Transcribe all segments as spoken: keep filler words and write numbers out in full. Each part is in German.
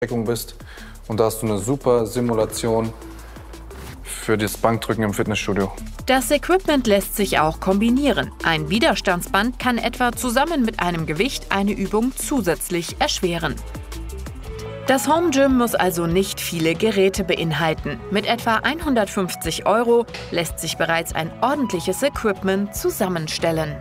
bist. Und da hast du eine super Simulation für das Bankdrücken im Fitnessstudio. Das Equipment lässt sich auch kombinieren. Ein Widerstandsband kann etwa zusammen mit einem Gewicht eine Übung zusätzlich erschweren. Das Home Gym muss also nicht viele Geräte beinhalten. Mit etwa hundertfünfzig Euro lässt sich bereits ein ordentliches Equipment zusammenstellen.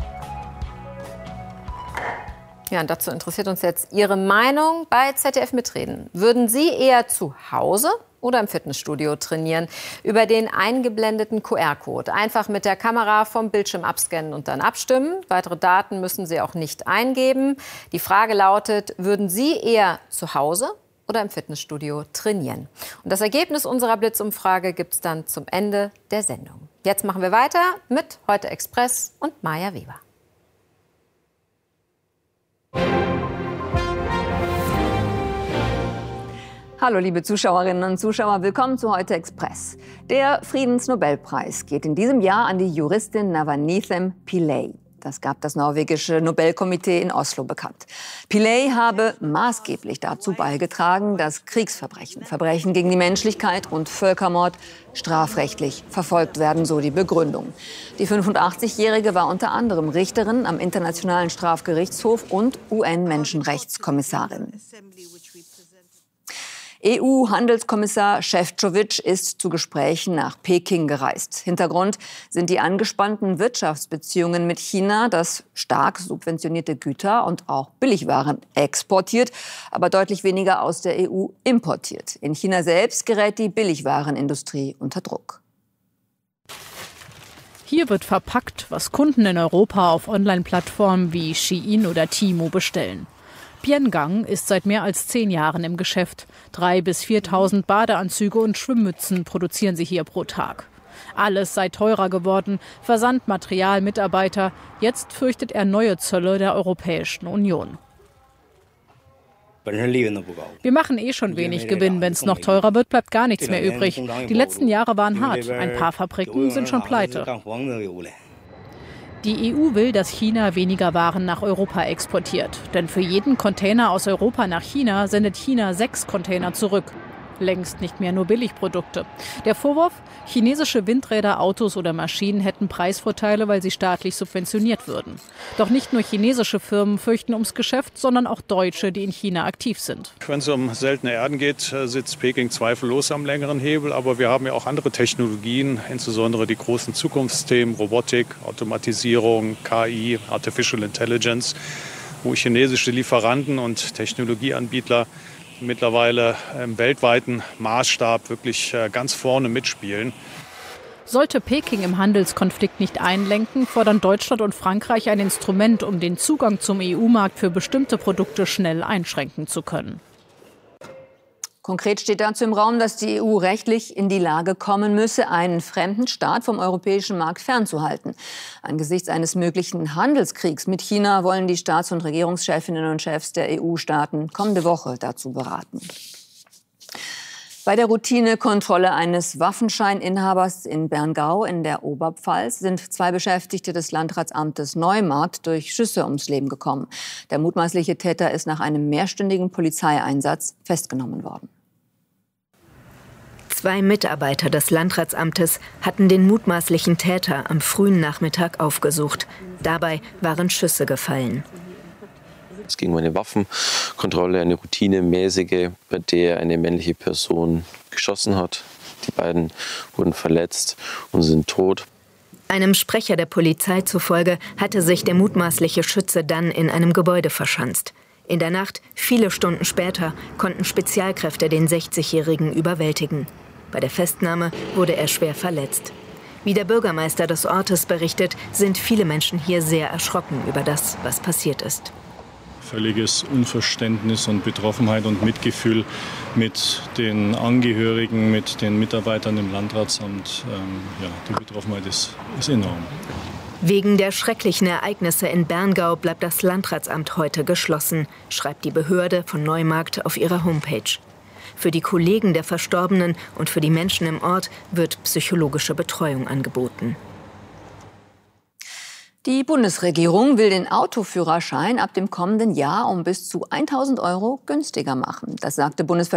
Ja, und dazu interessiert uns jetzt Ihre Meinung bei Z D F Mitreden. Würden Sie eher zu Hause oder im Fitnessstudio trainieren? Über den eingeblendeten Q R-Code einfach mit der Kamera vom Bildschirm abscannen und dann abstimmen. Weitere Daten müssen Sie auch nicht eingeben. Die Frage lautet, würden Sie eher zu Hause oder im Fitnessstudio trainieren? Und das Ergebnis unserer Blitzumfrage gibt es dann zum Ende der Sendung. Jetzt machen wir weiter mit Heute Express und Maja Weber. Hallo liebe Zuschauerinnen und Zuschauer, willkommen zu Heute Express. Der Friedensnobelpreis geht in diesem Jahr an die Juristin Navaneem Pillay. Das gab das norwegische Nobelkomitee in Oslo bekannt. Pillay habe maßgeblich dazu beigetragen, dass Kriegsverbrechen, Verbrechen gegen die Menschlichkeit und Völkermord strafrechtlich verfolgt werden, so die Begründung. Die fünfundachtzig-Jährige war unter anderem Richterin am Internationalen Strafgerichtshof und U N-Menschenrechtskommissarin. E U-Handelskommissar Šefčovič ist zu Gesprächen nach Peking gereist. Hintergrund sind die angespannten Wirtschaftsbeziehungen mit China, das stark subventionierte Güter und auch Billigwaren exportiert, aber deutlich weniger aus der E U importiert. In China selbst gerät die Billigwarenindustrie unter Druck. Hier wird verpackt, was Kunden in Europa auf Online-Plattformen wie Shein oder Temu bestellen. Piangang ist seit mehr als zehn Jahren im Geschäft. Dreitausend bis viertausend Badeanzüge und Schwimmmützen produzieren sie hier pro Tag. Alles sei teurer geworden, Versand, Material, Mitarbeiter. Jetzt fürchtet er neue Zölle der Europäischen Union. Wir machen eh schon wenig Gewinn. Wenn es noch teurer wird, bleibt gar nichts mehr übrig. Die letzten Jahre waren hart. Ein paar Fabriken sind schon pleite. Die E U will, dass China weniger Waren nach Europa exportiert. Denn für jeden Container aus Europa nach China sendet China sechs Container zurück. Längst nicht mehr nur Billigprodukte. Der Vorwurf, chinesische Windräder, Autos oder Maschinen hätten Preisvorteile, weil sie staatlich subventioniert würden. Doch nicht nur chinesische Firmen fürchten ums Geschäft, sondern auch Deutsche, die in China aktiv sind. Wenn es um seltene Erden geht, sitzt Peking zweifellos am längeren Hebel. Aber wir haben ja auch andere Technologien, insbesondere die großen Zukunftsthemen, Robotik, Automatisierung, K I, Artificial Intelligence, wo chinesische Lieferanten und Technologieanbieter mittlerweile im weltweiten Maßstab wirklich ganz vorne mitspielen. Sollte Peking im Handelskonflikt nicht einlenken, fordern Deutschland und Frankreich ein Instrument, um den Zugang zum E U-Markt für bestimmte Produkte schnell einschränken zu können. Konkret steht dazu im Raum, dass die E U rechtlich in die Lage kommen müsse, einen fremden Staat vom europäischen Markt fernzuhalten. Angesichts eines möglichen Handelskriegs mit China wollen die Staats- und Regierungschefinnen und Chefs der E U-Staaten kommende Woche dazu beraten. Bei der Routinekontrolle eines Waffenscheininhabers in Berngau in der Oberpfalz sind zwei Beschäftigte des Landratsamtes Neumarkt durch Schüsse ums Leben gekommen. Der mutmaßliche Täter ist nach einem mehrstündigen Polizeieinsatz festgenommen worden. Zwei Mitarbeiter des Landratsamtes hatten den mutmaßlichen Täter am frühen Nachmittag aufgesucht. Dabei waren Schüsse gefallen. Es ging um eine Waffenkontrolle, eine routinemäßige, bei der eine männliche Person geschossen hat. Die beiden wurden verletzt und sind tot. Einem Sprecher der Polizei zufolge hatte sich der mutmaßliche Schütze dann in einem Gebäude verschanzt. In der Nacht, viele Stunden später, konnten Spezialkräfte den sechzigjährigen überwältigen. Bei der Festnahme wurde er schwer verletzt. Wie der Bürgermeister des Ortes berichtet, sind viele Menschen hier sehr erschrocken über das, was passiert ist. Völliges Unverständnis und Betroffenheit und Mitgefühl mit den Angehörigen, mit den Mitarbeitern im Landratsamt. Ähm, ja, die Betroffenheit ist, ist enorm. Wegen der schrecklichen Ereignisse in Berngau bleibt das Landratsamt heute geschlossen, schreibt die Behörde von Neumarkt auf ihrer Homepage. Für die Kollegen der Verstorbenen und für die Menschen im Ort wird psychologische Betreuung angeboten. Die Bundesregierung will den Autoführerschein ab dem kommenden Jahr um bis zu tausend Euro günstiger machen. Das sagte Bundesverkehrsminister